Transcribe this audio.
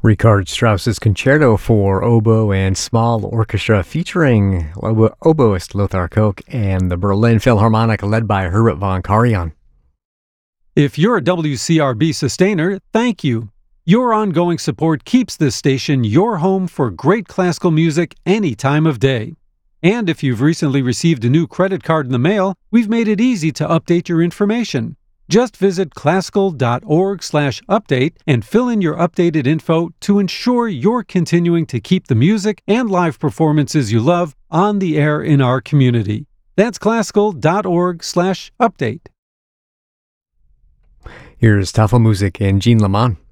Richard Strauss's Concerto for Oboe and Small Orchestra featuring oboist Lothar Koch and the Berlin Philharmonic led by Herbert von Karajan. If you're a WCRB sustainer, thank you. Your ongoing support keeps this station your home for great classical music any time of day. And if you've recently received a new credit card in the mail, we've made it easy to update your information. Just visit classical.org/update and fill in your updated info to ensure you're continuing to keep the music and live performances you love on the air in our community. That's classical.org/update. Here's Tafelmusik and Jean Lamont.